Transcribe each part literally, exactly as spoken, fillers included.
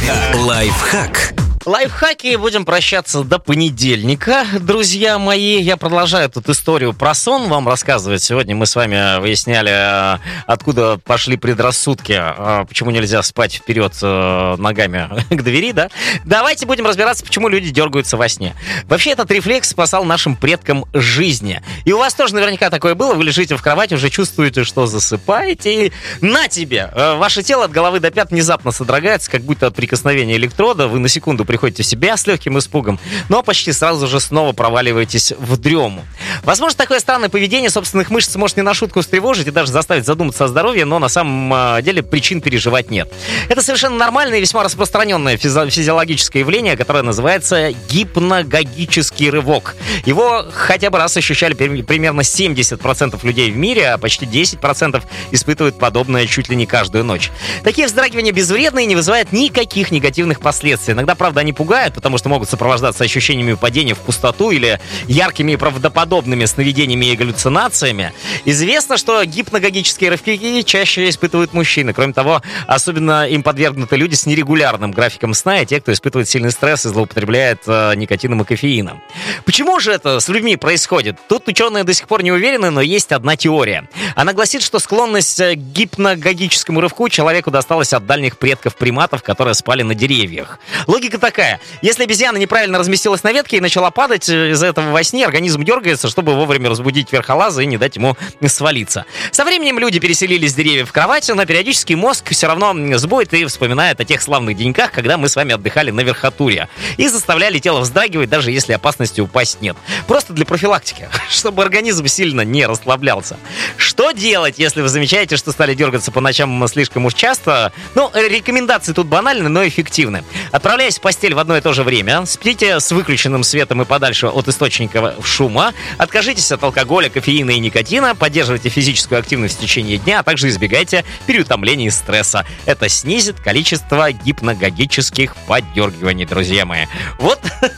Лайфхак. Лайфхаки, будем прощаться до понедельника, друзья мои. Я продолжаю тут историю про сон вам рассказывать. Сегодня мы с вами выясняли, откуда пошли предрассудки, почему нельзя спать вперед ногами к двери, да? Давайте будем разбираться, почему люди дергаются во сне. Вообще, этот рефлекс спасал нашим предкам жизни. И у вас тоже наверняка такое было. Вы лежите в кровати, уже чувствуете, что засыпаете. И на тебе! Ваше тело от головы до пят внезапно содрогается, как будто от прикосновения электрода. Вы на секунду приходите в себя с легким испугом, но почти сразу же снова проваливаетесь в дрему. Возможно, такое странное поведение собственных мышц может не на шутку встревожить и даже заставить задуматься о здоровье, но на самом деле причин переживать нет. Это совершенно нормальное и весьма распространенное физи- физиологическое явление, которое называется гипногогический рывок. Его хотя бы раз ощущали примерно семьдесят процентов людей в мире, а почти десять процентов испытывают подобное чуть ли не каждую ночь. Такие вздрагивания безвредны и не вызывают никаких негативных последствий. Иногда, правда, они пугают, потому что могут сопровождаться ощущениями падения в пустоту или яркими и правдоподобными сновидениями и галлюцинациями. Известно, что гипногогические рывки чаще испытывают мужчины. Кроме того, особенно им подвергнуты люди с нерегулярным графиком сна и те, кто испытывает сильный стресс и злоупотребляет э, никотином и кофеином. Почему же это с людьми происходит? Тут ученые до сих пор не уверены, но есть одна теория. Она гласит, что склонность к гипногогическому рывку человеку досталась от дальних предков приматов, которые спали на деревьях. Логика такая. Если обезьяна неправильно разместилась на ветке и начала падать из-за этого во сне, организм дергается, чтобы вовремя разбудить верхолаза и не дать ему свалиться. Со временем люди переселились с деревьев в кровать, но периодически мозг все равно сбоит и вспоминает о тех славных деньках, когда мы с вами отдыхали на верхотуре и заставляли тело вздрагивать, даже если опасности упасть нет. Просто для профилактики, чтобы организм сильно не расслаблялся. Что делать, если вы замечаете, что стали дергаться по ночам слишком уж часто? Ну, рекомендации тут банальны, но эффективны. Отправляясь в постель в одно и то же время, спите с выключенным светом и подальше от источника шума, откажитесь от алкоголя, кофеина и никотина, поддерживайте физическую активность в течение дня, а также избегайте переутомления и стресса. Это снизит количество гипногогических поддергиваний, друзья мои. Вот,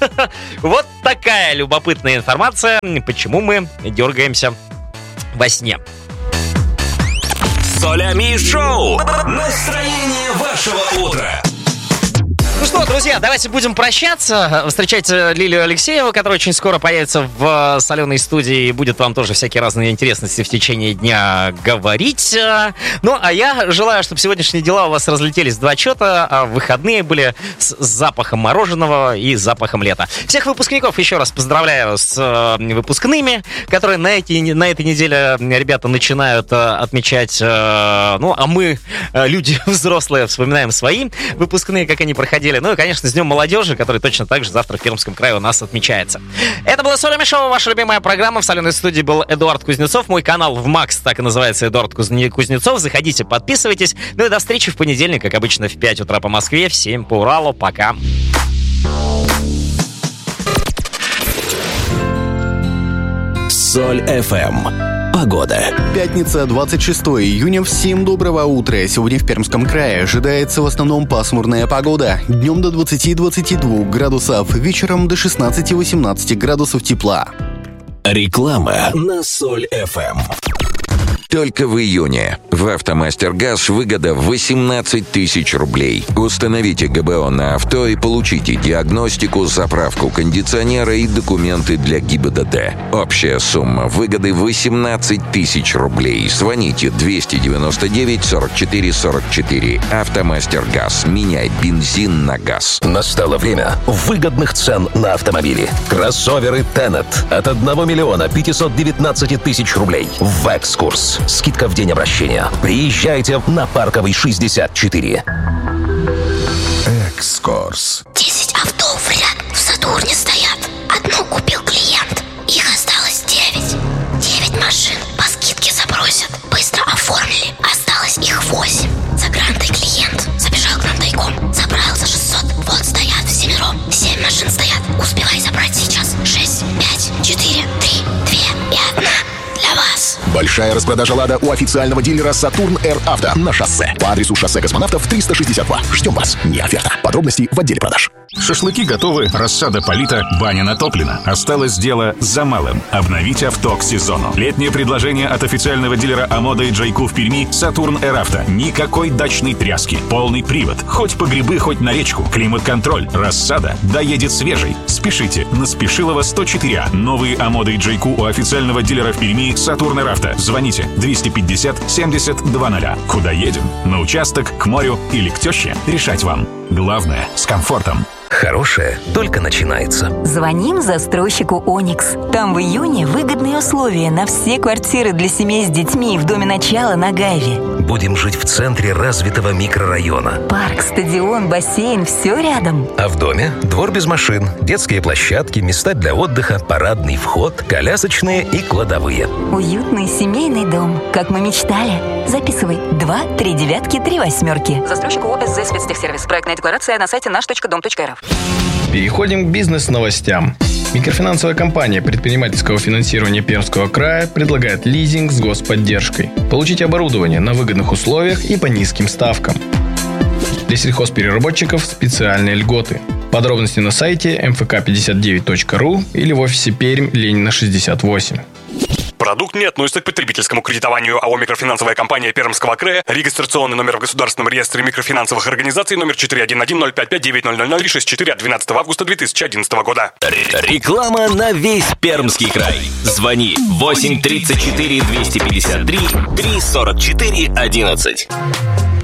вот такая любопытная информация, почему мы дергаемся во сне. Солями шоу. Настроение вашего утра. Ну что, друзья, давайте будем прощаться. Встречайте Лилию Алексееву, которая очень скоро появится в соленой студии и будет вам тоже всякие разные интересности в течение дня говорить. Ну, а я желаю, чтобы сегодняшние дела у вас разлетелись в два счета, а выходные были с запахом мороженого и запахом лета. Всех выпускников еще раз поздравляю с выпускными, которые на, эти, на этой неделе ребята начинают отмечать. Ну, а мы, люди взрослые, вспоминаем свои выпускные, как они проходили. Ну и, конечно, с Днем молодежи, который точно так же завтра в Пермском крае у нас отмечается. Это было Солями шоу, ваша любимая программа. В соленой студии был Эдуард Кузнецов. Мой канал в Макс так и называется, Эдуард Кузнецов. Заходите, подписывайтесь. Ну и до встречи в понедельник, как обычно, в пять утра по Москве, в семь по Уралу. Пока. Соль эф эм. Погода. Пятница, двадцать шестого июня. Всем доброго утра. Сегодня в Пермском крае ожидается в основном пасмурная погода. Днем до двадцати-двадцати двух градусов, вечером до шестнадцати-восемнадцати градусов тепла. Реклама на Соль эф эм. Только в июне в «АвтоМастер-Газ» выгода восемнадцать тысяч рублей. Установите гэ бэ о на авто и получите диагностику, заправку кондиционера и документы для гэ и бэ дэ тэ. Общая сумма выгоды восемнадцать тысяч рублей. Звоните двести девяносто девять сорок четыре сорок четыре. «АвтоМастер-Газ». Меняй бензин на газ. Настало время выгодных цен на автомобили. Кроссоверы Тенет от одного миллиона пятисот девятнадцати тысяч рублей. В «Экскурс». Скидка в день обращения. Приезжайте на Парковой шестьдесят четыре. Экскурс. Десять авто в ряд в Сатурне стоят. Одну купил клиент. Их осталось девять. Девять машин по скидке запросят. Быстро оформили. Осталось их восемь. За грантой клиент забежал к нам тайком. Забрал за шестьсот. Вот стоят всемиром. Семь машин стоят. Успевай забрать сейчас. Шесть, пять, четыре, три, две и одна. Для вас. Большой Большая распродажа «Лада» у официального дилера «Сатурн Р Авто» на шоссе. По адресу шоссе Космонавтов триста шестьдесят два. Ждем вас. Не оферта. Подробности в отделе продаж. Шашлыки готовы, рассада полита, баня натоплена. Осталось дело за малым. Обновить авто к сезону. Летнее предложение от официального дилера «Амода» и «Джайку» в Перми «Сатурн Р Авто». Никакой дачной тряски. Полный привод. Хоть по грибы, хоть на речку. Климат-контроль. Рассада доедет свежей. Спешите. На Спешилова сто четыре А. Новые «Амода» и «Джайку» у официального дилера в Перми «Сатурн Р Авто». Звоните двести пятьдесят семьдесят двадцать. Куда едем? На участок, к морю или к теще? Решать вам. Главное — с комфортом. Хорошее только начинается. Звоним застройщику «Оникс». Там в июне выгодные условия на все квартиры для семей с детьми в доме начала на Гайве. Будем жить в центре развитого микрорайона. Парк, стадион, бассейн — все рядом. А в доме двор без машин, детские площадки, места для отдыха, парадный вход, колясочные и кладовые. Уютный семейный дом, как мы мечтали. Записывай. Два, три девятки, три восьмерки. Застройщик ООО «СЗ Спецтехсервис». Проектная декларация на сайте наш точка дом точка эр эф. Переходим к бизнес-новостям. Микрофинансовая компания предпринимательского финансирования Пермского края предлагает лизинг с господдержкой. Получите оборудование на выгодных условиях и по низким ставкам. Для сельхозпереработчиков специальные льготы. Подробности на сайте эм эф ка пятьдесят девять точка ру или в офисе Пермь, Ленина шестьдесят восемь. Продукт не относится к потребительскому кредитованию. АО «Микрофинансовая компания Пермского края». Регистрационный номер в Государственном реестре микрофинансовых организаций номер четыре один один ноль пять пять девять ноль ноль ноль шесть четыре от двенадцатого августа две тысячи одиннадцатого года. Реклама на весь Пермский край. Звони восемь тридцать четыре двести пятьдесят три три сорок четыре одиннадцать.